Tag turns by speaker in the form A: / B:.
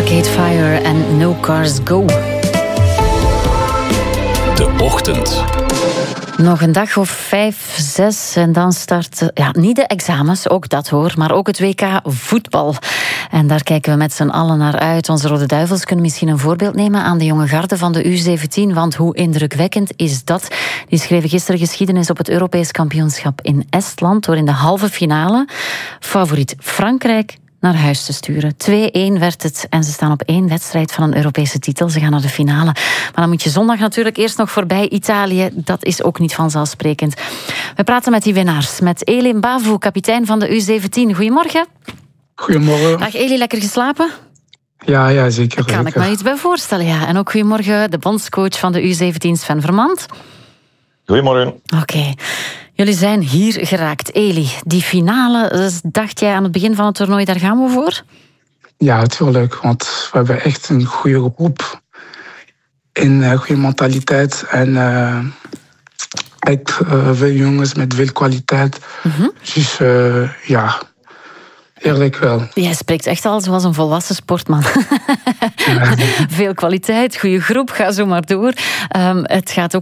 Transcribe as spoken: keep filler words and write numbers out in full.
A: Arcade Fire en No Cars Go.
B: De ochtend.
A: Nog een dag of vijf, zes en dan start, ja, niet de examens, ook dat hoor, maar ook het W K voetbal. En daar kijken we met z'n allen naar uit. Onze Rode Duivels kunnen misschien een voorbeeld nemen aan de jonge garde van de U zeventien, want hoe indrukwekkend is dat? Die schreven gisteren geschiedenis op het Europees kampioenschap in Estland, door in de halve finale favoriet Frankrijk naar huis te sturen. twee-één werd het en ze staan op één wedstrijd van een Europese titel. Ze gaan naar de finale. Maar dan moet je zondag natuurlijk eerst nog voorbij Italië. Dat is ook niet vanzelfsprekend. We praten met die winnaars. Met Elie Mbavu, kapitein van de U zeventien. Goedemorgen.
C: Goedemorgen.
A: Dag Elie, lekker geslapen?
C: Ja, ja, zeker.
A: Daar kan
C: zeker.
A: ik me iets bij voorstellen, ja. En ook goedemorgen de bondscoach van de U zeventien, Sven Vermand.
D: Goedemorgen.
A: Oké. Okay. Jullie zijn hier geraakt. Elie, die finale, dacht jij aan het begin van het toernooi, daar gaan we voor?
C: Ja, natuurlijk. Want we hebben echt een goede groep. Een uh, goede mentaliteit. En uh, echt uh, veel jongens met veel kwaliteit. Mm-hmm. Dus uh, ja, eerlijk wel.
A: Jij spreekt echt al zoals een volwassen sportman. Ja. Veel kwaliteit, goede groep, ga zo maar door. Um, het gaat ook